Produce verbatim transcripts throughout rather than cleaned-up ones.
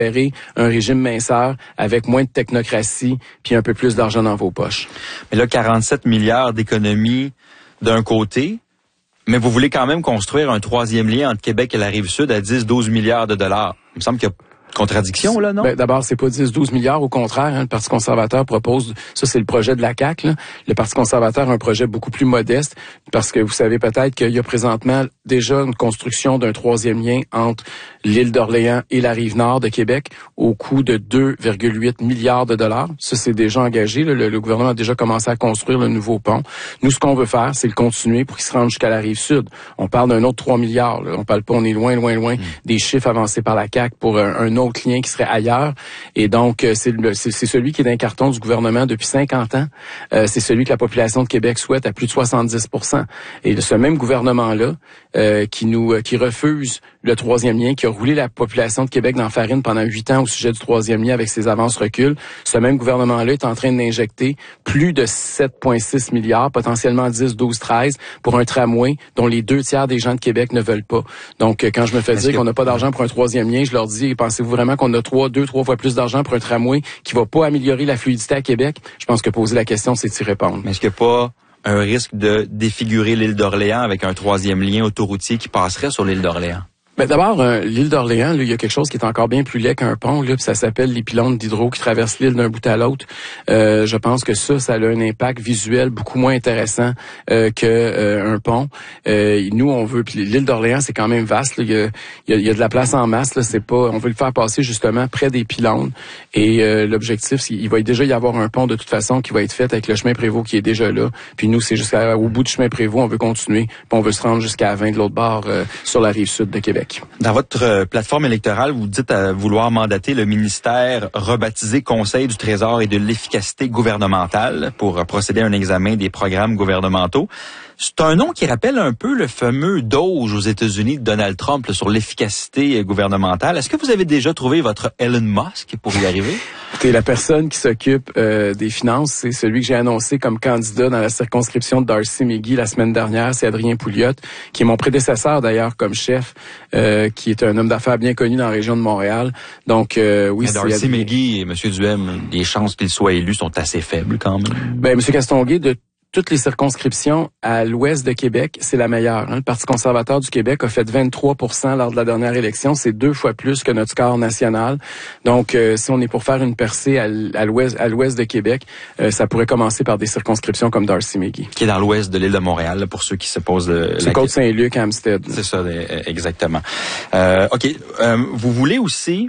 un régime minceur avec moins de technocratie puis un peu plus d'argent dans vos poches. Mais là, quarante-sept milliards d'économies d'un côté, mais vous voulez quand même construire un troisième lien entre Québec et la Rive-Sud à dix à douze milliards de dollars. Il me semble qu'il y a contradiction, là, non? Ben, d'abord, c'est pas dix à douze milliards. Au contraire, hein, le Parti conservateur propose, ça c'est le projet de la C A Q, là. Le Parti conservateur a un projet beaucoup plus modeste parce que vous savez peut-être qu'il y a présentement déjà une construction d'un troisième lien entre l'île d'Orléans et la Rive-Nord de Québec au coût de deux virgule huit milliards de dollars. Ça, c'est déjà engagé. Là. Le, le gouvernement a déjà commencé à construire le nouveau pont. Nous, ce qu'on veut faire, c'est le continuer pour qu'il se rende jusqu'à la Rive-Sud. On parle d'un autre trois milliards. Là. On parle pas, on est loin, loin, loin mmh. des chiffres avancés par la C A Q pour un, un autre lien qui serait ailleurs. Et donc, c'est, le, c'est, c'est celui qui est dans le carton du gouvernement depuis cinquante ans. Euh, c'est celui que la population de Québec souhaite à plus de soixante-dix pour cent. Et ce même gouvernement-là, euh, qui nous qui refuse le troisième lien, qui a roulé la population de Québec dans la farine pendant huit ans au sujet du troisième lien avec ses avances-reculs, ce même gouvernement-là est en train d'injecter plus de sept virgule six milliards, potentiellement dix, douze, treize, pour un tramway dont les deux tiers des gens de Québec ne veulent pas. Donc, quand je me fais Est-ce dire que... qu'on n'a pas d'argent pour un troisième lien, je leur dis, pensez-vous vraiment qu'on a trois, deux, trois fois plus d'argent pour un tramway qui va pas améliorer la fluidité à Québec? Je pense que poser la question, c'est d'y répondre. Mais est-ce qu'il n'y a pas un risque de défigurer l'île d'Orléans avec un troisième lien autoroutier qui passerait sur l'île d'Orléans? Ben d'abord, euh, l'île d'Orléans, là, il y a quelque chose qui est encore bien plus laid qu'un pont, là, puis ça s'appelle les pylônes d'hydro qui traversent l'île d'un bout à l'autre. Euh, je pense que ça, ça a un impact visuel beaucoup moins intéressant euh, que euh, un pont. Euh, nous, on veut, puis l'île d'Orléans, c'est quand même vaste. Là, il, y a, il, y a, il y a de la place en masse. Là, c'est pas, on veut le faire passer justement près des pylônes. Et euh, l'objectif, c'est il va déjà y avoir un pont de toute façon qui va être fait avec le chemin Prévost qui est déjà là. Puis nous, c'est jusqu'au bout du chemin Prévost, on veut continuer. Puis on veut se rendre jusqu'à vingt de l'autre bord euh, sur la rive sud de Québec. Dans votre euh, plateforme électorale, vous dites à vouloir mandater le ministère rebaptisé Conseil du Trésor et de l'efficacité gouvernementale pour euh, procéder à un examen des programmes gouvernementaux. C'est un nom qui rappelle un peu le fameux Doge aux États-Unis de Donald Trump là, sur l'efficacité gouvernementale. Est-ce que vous avez déjà trouvé votre Elon Musk pour y arriver? Écoutez, la personne qui s'occupe euh, des finances, c'est celui que j'ai annoncé comme candidat dans la circonscription de Darcy-McGee la semaine dernière, c'est Adrien Pouliot, qui est mon prédécesseur d'ailleurs comme chef, euh, qui est un homme d'affaires bien connu dans la région de Montréal. Donc euh, oui, Mais Darcy-McGee et M. Duhem, les chances qu'il soit élu sont assez faibles quand même. Ben, M. Castonguay, de toutes les circonscriptions à l'ouest de Québec, c'est la meilleure. Hein. Le Parti conservateur du Québec a fait vingt-trois pour cent lors de la dernière élection. C'est deux fois plus que notre score national. Donc, euh, si on est pour faire une percée à l'ouest, à l'ouest de Québec, euh, ça pourrait commencer par des circonscriptions comme Darcy-McGee. Qui est dans l'ouest de l'île de Montréal, là, pour ceux qui se posent le, c'est Côte-Saint-Luc, Hampstead. C'est ça, exactement. Euh, OK. Euh, vous voulez aussi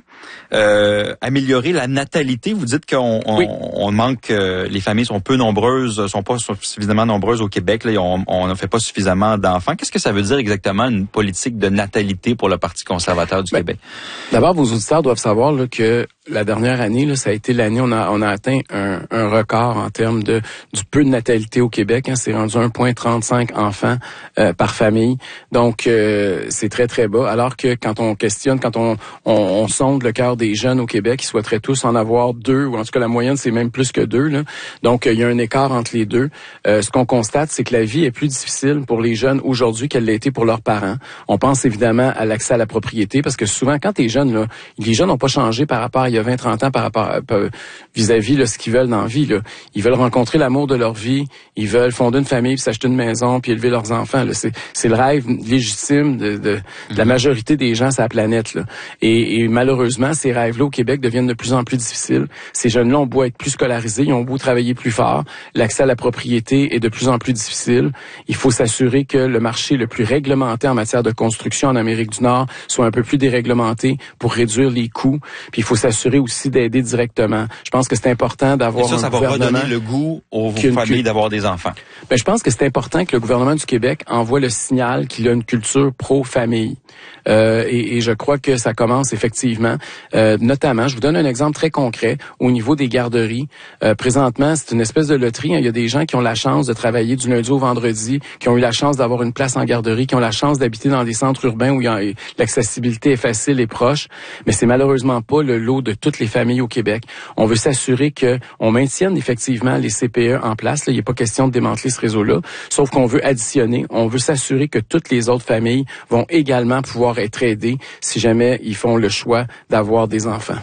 euh, améliorer la natalité. Vous dites qu'on on, oui. on manque, euh, les familles sont peu nombreuses, sont pas suffisamment nombreuses au Québec. Là, on ne fait pas suffisamment d'enfants. Qu'est-ce que ça veut dire exactement, une politique de natalité pour le Parti conservateur du ben, Québec? D'abord, vos auditeurs doivent savoir là, que la dernière année, là, ça a été l'année où on a, on a atteint un, un record en termes de du peu de natalité au Québec. Hein, c'est rendu un virgule trente-cinq enfants euh, par famille. Donc, euh, c'est très, très bas. Alors que quand on questionne, quand on, on, on sonde le cœur des jeunes au Québec, ils souhaiteraient tous en avoir deux, ou en tout cas la moyenne, c'est même plus que deux. Là. Donc, il y a un écart entre les deux. Euh, ce qu'on constate, c'est que la vie est plus difficile pour les jeunes aujourd'hui qu'elle l'a été pour leurs parents. On pense évidemment à l'accès à la propriété, parce que souvent, quand t'es jeune, là, les jeunes n'ont pas changé par rapport à il y a vingt, trente ans par rapport à, vis-à-vis là, ce qu'ils veulent dans la vie. Là. Ils veulent rencontrer l'amour de leur vie, ils veulent fonder une famille, puis s'acheter une maison, puis élever leurs enfants. Là. C'est, c'est le rêve légitime de, de, de la majorité des gens sur la planète. Là. Et, et malheureusement, ces rêves-là au Québec deviennent de plus en plus difficiles. Ces jeunes-là ont beau être plus scolarisés, ils ont beau travailler plus fort, l'accès à la propriété est de plus en plus difficile. Il faut s'assurer que le marché le plus réglementé en matière de construction en Amérique du Nord soit un peu plus déréglementé pour réduire les coûts. Puis il faut s'assurer aussi d'aider directement. Je pense que c'est important d'avoir Et ça, un ça va gouvernement redonner le goût aux familles une... d'avoir des enfants. Ben, je pense que c'est important que le gouvernement du Québec envoie le signal qu'il a une culture pro-famille. Euh, et, et je crois que ça commence effectivement. Euh, notamment, je vous donne un exemple très concret au niveau des garderies. Euh, présentement, c'est une espèce de loterie. Hein. Il y a des gens qui ont la chance de travailler du lundi au vendredi, qui ont eu la chance d'avoir une place en garderie, qui ont la chance d'habiter dans des centres urbains où il y a, l'accessibilité est facile et proche. Mais c'est malheureusement pas le lot de toutes les familles au Québec. On veut s'assurer que on maintienne effectivement les C P E en place. Là, il n'est pas question de démanteler ce réseau-là, sauf qu'on veut additionner. On veut s'assurer que toutes les autres familles vont également pouvoir être aidées si jamais ils font le choix d'avoir des enfants.